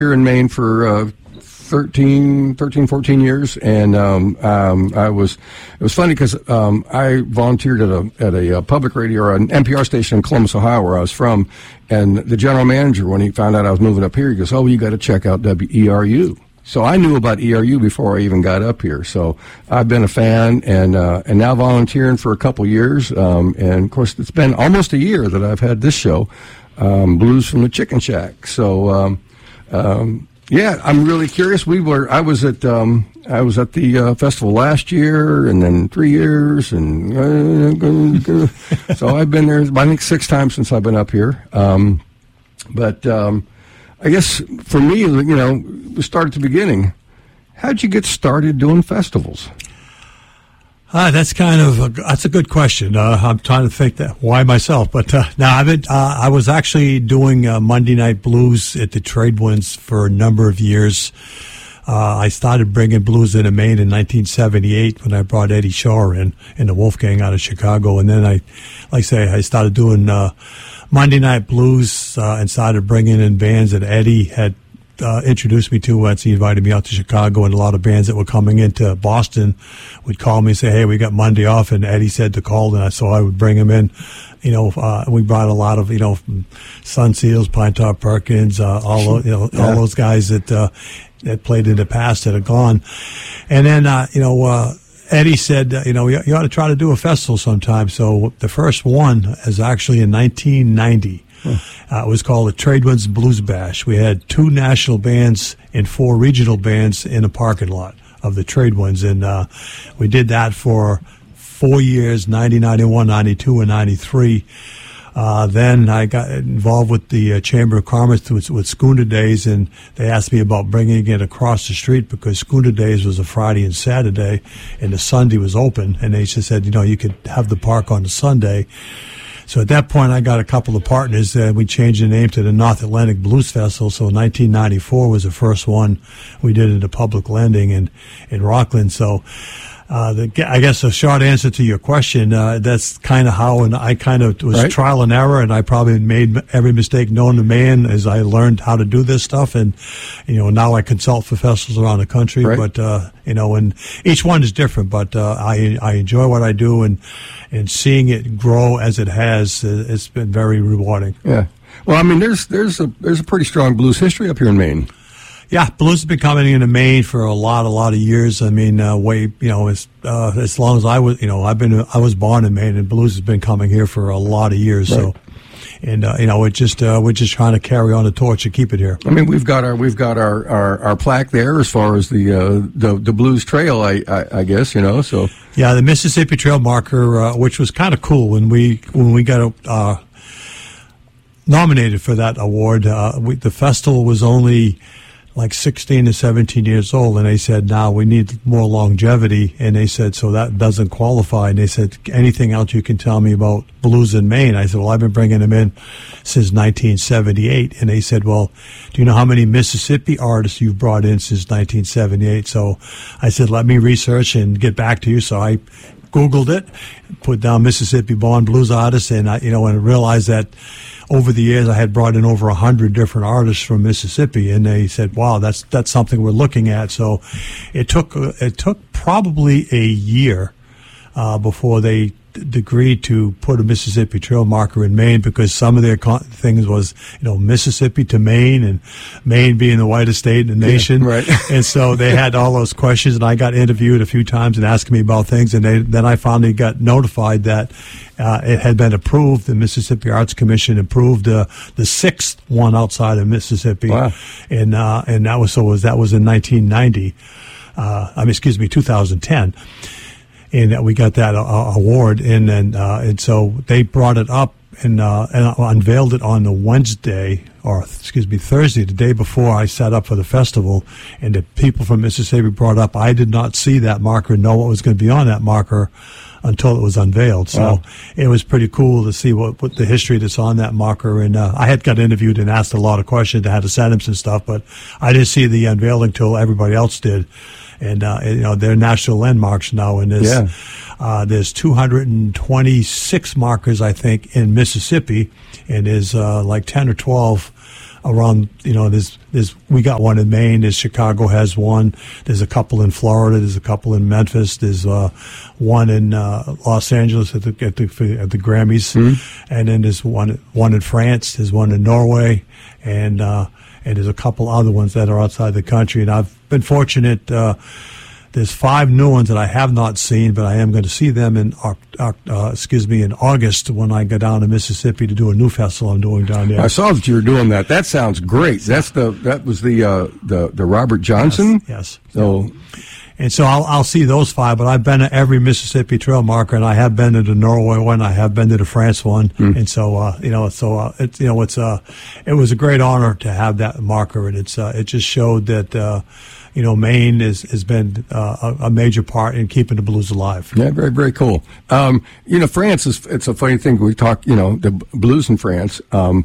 here in Maine for 14 years, and it was funny because I volunteered at a public radio or an NPR station in Columbus, Ohio, where I was from, and the general manager, when he found out I was moving up here, he goes, "Oh, you got to check out WERU." So I knew about ERU before I even got up here. So I've been a fan and now volunteering for a couple years, and of course it's been almost a year that I've had this show, Blues from the Chicken Shack. So. Yeah, I'm really curious. I was at the festival last year, and then 3 years, and so I've been there. I think 6 times since I've been up here. But I guess for me, we start at the beginning. How'd you get started doing festivals? That's a good question. I'm trying to think that why myself, but I was actually doing Monday Night Blues at the Tradewinds for a number of years. I started bringing blues into Maine in 1978 when I brought Eddie Shaw in the Wolfgang out of Chicago, and then I started doing Monday Night Blues and started bringing in bands that Eddie had introduced me to once he invited me out to Chicago, and a lot of bands that were coming into Boston would call me and say, "Hey, we got Monday off," and Eddie said to call, and so I would bring them in. We brought a lot of, from Sun Seals, Pine Top Perkins, all those guys that played in the past that are gone. And then, Eddie said, you ought to try to do a festival sometime. So the first one is actually in 1990. It was called the Tradewinds Blues Bash. We had 2 national bands and 4 regional bands in a parking lot of the Tradewinds, and we did that for 4 years, 90, 91, 92, and 93. Then I got involved with the Chamber of Commerce with Schooner Days, and they asked me about bringing it across the street because Schooner Days was a Friday and Saturday, and the Sunday was open, and they just said, you could have the park on the Sunday. So at that point, I got a couple of partners, and we changed the name to the North Atlantic Blues Festival. So 1994 was the first one we did in the public landing in Rockland. So I guess the short answer to your question, that's kind of how, and I kind of was trial and error, and I probably made every mistake known to man as I learned how to do this stuff. And, now I consult for festivals around the country, but, and each one is different, but I enjoy what I do, and seeing it grow as it has, it's been very rewarding. Yeah. Well, I mean, there's a pretty strong blues history up here in Maine. Yeah, blues has been coming into Maine for a lot of years. I mean, as long as I was, I was born in Maine, and blues has been coming here for a lot of years. Right. So, and we're just trying to carry on the torch and keep it here. I mean, we've got our plaque there as far as the Blues Trail, I guess, So yeah, the Mississippi Trail marker, which was kind of cool when we got nominated for that award. The festival was only like 16 to 17 years old, and they said, now we need more longevity, and they said, so that doesn't qualify, and they said, anything else you can tell me about blues in Maine? I said, well, I've been bringing them in since 1978, and they said, well, do you know how many Mississippi artists you've brought in since 1978? So I said, let me research and get back to you. So I Googled it, put down Mississippi-born blues artists, and I realized that over the years I had brought in over 100 different artists from Mississippi, and they said, wow, that's something we're looking at. So it took probably a year before they agreed to put a Mississippi Trail marker in Maine, because some of their things was, Mississippi to Maine, and Maine being the whitest state in the nation. Yeah, right. And so they had all those questions, and I got interviewed a few times and asking me about things, and then I finally got notified that it had been approved. The Mississippi Arts Commission approved the 6th one outside of Mississippi. Wow. And that was in 1990. 2010. And we got that award, and so they brought it up and unveiled it on the Thursday, the day before I set up for the festival. And the people from Mississippi brought up, I did not see that marker and know what was going to be on that marker until it was unveiled. So wow. It was pretty cool to see what the history that's on that marker. And I had got interviewed and asked a lot of questions. I had to send him some stuff, but I didn't see the unveiling till everybody else did. And they're national landmarks now, and there's 226 markers, I think, in Mississippi, and there's like 10 or 12 around, we got one in Maine. There's Chicago has one. There's a couple in Florida. There's a couple in Memphis. There's one in Los Angeles at the Grammys, and then there's one in France. There's one in Norway, and there's a couple other ones that are outside the country. And I've been fortunate. There's 5 new ones that I have not seen, but I am going to see them in August when I go down to Mississippi to do a new festival I'm doing down there. I saw that you were doing that. That sounds great. That was the Robert Johnson. Yes. So, and so I'll see those 5. But I've been to every Mississippi Trail marker, and I have been to the Norway one. I have been to the France one, and so it was a great honor to have that marker, and it just showed that. Maine has been a major part in keeping the blues alive. Yeah, very, very cool. France it's a funny thing. We talk, the blues in France, and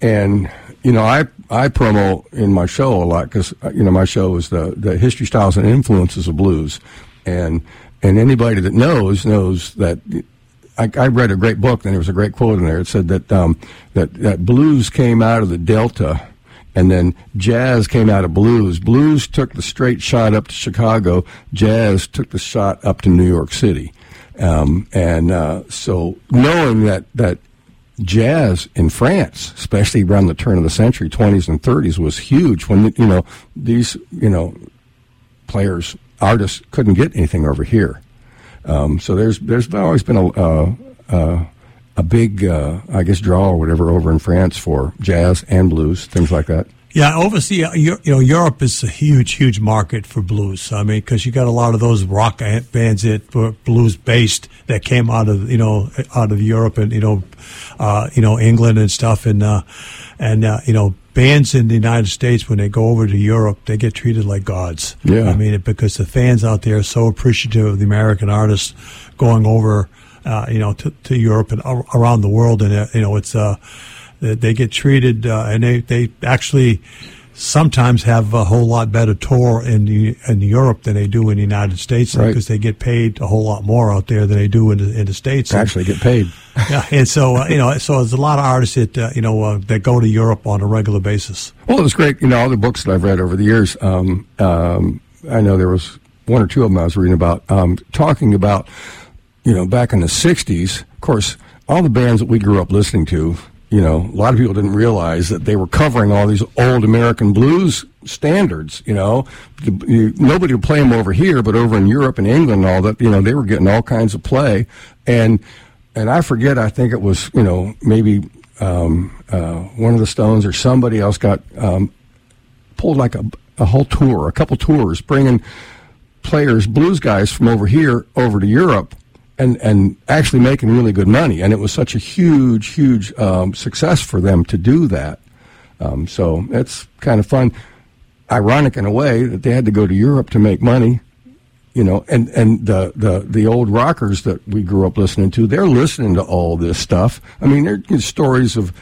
I promo in my show a lot because my show is the history, styles, and influences of blues, and anybody that knows that. I read a great book, and there was a great quote in there. It said that that blues came out of the Delta. And then jazz came out of blues. Blues took the straight shot up to Chicago. Jazz took the shot up to New York City. So knowing that jazz in France, especially around the turn of the century, 20s and 30s, was huge when, these, artists couldn't get anything over here. So there's always been a big, draw or whatever over in France for jazz and blues, things like that. Yeah, overseas, Europe is a huge market for blues. I mean, because you got a lot of those rock bands that were blues based that came out of Europe and England and stuff, and bands in the United States, when they go over to Europe, they get treated like gods. Yeah, I mean, because the fans out there are so appreciative of the American artists going over. To Europe and around the world, and it's they get treated, and they actually sometimes have a whole lot better tour in Europe than they do in the United States, right. Because they get paid a whole lot more out there than they do in the States. Actually, get paid. Yeah, and so so there's a lot of artists that that go to Europe on a regular basis. Well, it was great. All the books that I've read over the years. I know there was 1 or 2 of them I was reading about talking about. Back in the 60s, of course, all the bands that we grew up listening to, a lot of people didn't realize that they were covering all these old American blues standards, Nobody would play them over here, but over in Europe and England and all that, they were getting all kinds of play. And I forget, I think it was, maybe one of the Stones or somebody else got pulled like a whole tour, a couple tours, bringing players, blues guys from over here over to Europe. And actually making really good money. And it was such a huge success for them to do that. So it's kind of fun. Ironic in a way that they had to go to Europe to make money, and the old rockers that we grew up listening to, they're listening to all this stuff. I mean, there's stories of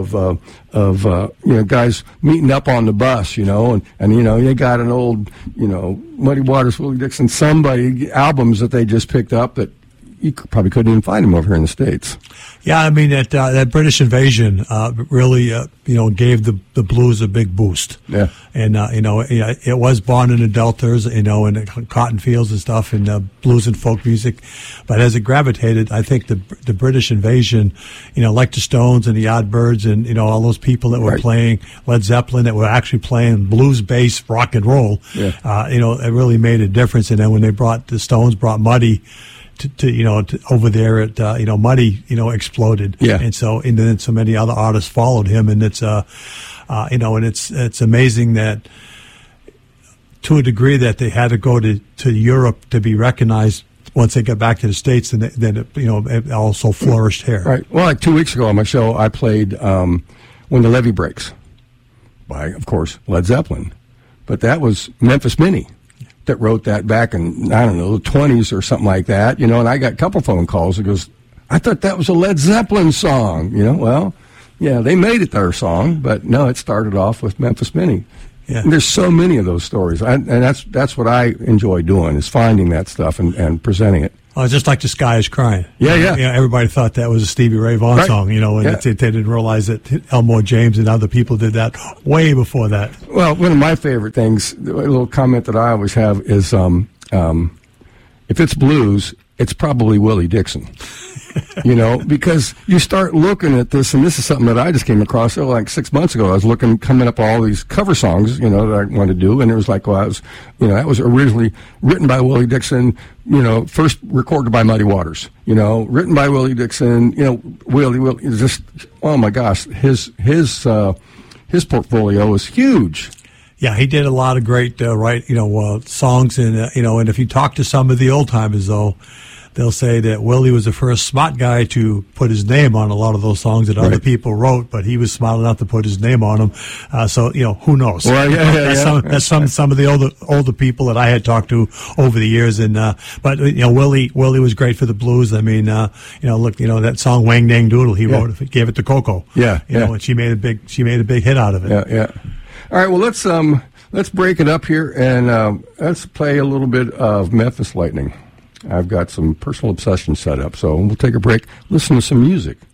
guys meeting up on the bus, and they got an old, Muddy Waters, Willie Dixon, somebody albums that they just picked up that you probably couldn't even find them over here in the States. Yeah, I mean that British invasion really gave the blues a big boost. Yeah, and it was born in the deltas, in the cotton fields and stuff, and blues and folk music. But as it gravitated, I think the British invasion, like the Stones and the Yardbirds and all those people that were right. playing Led Zeppelin, that were actually playing blues-based rock and roll. Yeah. It really made a difference. And then when the Stones brought Muddy. To over there at Muddy exploded, yeah, and then so many other artists followed him, and it's and it's amazing that to a degree that they had to go to Europe to be recognized once they got back to the States, and then it also flourished here. Right. Well, like 2 weeks ago on my show, I played "When the Levee Breaks" by, of course, Led Zeppelin, but that was Memphis Minnie that wrote that back in, I don't know, the 20s or something like that, and I got a couple phone calls that goes, I thought that was a Led Zeppelin song, well, yeah, they made it their song, but no, it started off with Memphis Minnie. Yeah. And there's so many of those stories, and that's what I enjoy doing, is finding that stuff and presenting it. Just like The Sky Is Crying. Yeah, yeah. You know, everybody thought that was a Stevie Ray Vaughan song, you know, and Yeah. they didn't realize that Elmore James and other people did that way before that. Well, one of my favorite things, a little comment that I always have is, if it's blues, it's probably Willie Dixon. You know, because you start looking at this, and this is something that I just came across like 6 months ago. I was coming up all these cover songs, you know, that I wanted to do, and it was like, well, that was originally written by Willie Dixon, you know, first recorded by Muddy Waters, you know, written by Willie Dixon, you know, Willie, just, oh my gosh, his portfolio is huge. Yeah, he did a lot of great, songs, and and if you talk to some of the old timers, though, they'll say that Willie was the first smart guy to put his name on a lot of those songs that other people wrote, but he was smart enough to put his name on them. So, who knows? Well, that's some of the older people that I had talked to over the years. And, but Willie was great for the blues. I mean, that song Wang Dang Doodle, he wrote it, gave it to Coco. Yeah. And she made a big hit out of it. Yeah. All right. Well, let's break it up here and, let's play a little bit of Memphis Lightning. I've got some personal obsession set up, so we'll take a break, listen to some music.